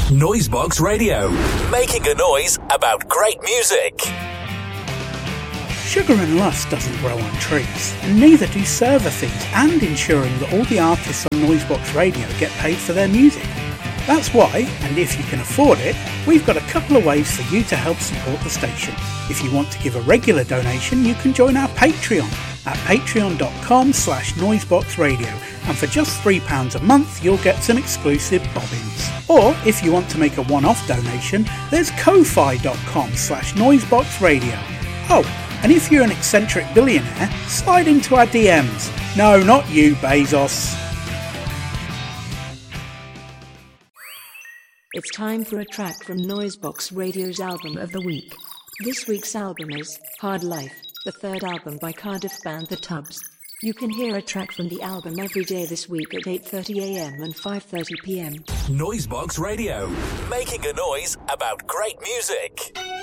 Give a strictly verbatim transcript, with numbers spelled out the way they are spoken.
Noisebox Radio, making a noise about great music. Sugar and lust doesn't grow on trees, and neither do server fees and ensuring that all the artists on Noisebox Radio get paid for their music. That's why, and if you can afford it, we've got a couple of ways for you to help support the station. If you want to give a regular donation, you can join our Patreon at patreon.com slash noiseboxradio, and for just three pounds a month you'll get some exclusive bobbins. Or if you want to make a one-off donation, there's ko-fi.com slash noiseboxradio. Oh, and if you're an eccentric billionaire, slide into our D Ms. No, not you, Bezos. It's time for a track from Noisebox Radio's Album of the Week. This week's album is Hard Life, the third album by Cardiff band The Tubs. You can hear a track from the album every day this week at eight thirty a m and five thirty p m. Noisebox Radio, making a noise about great music.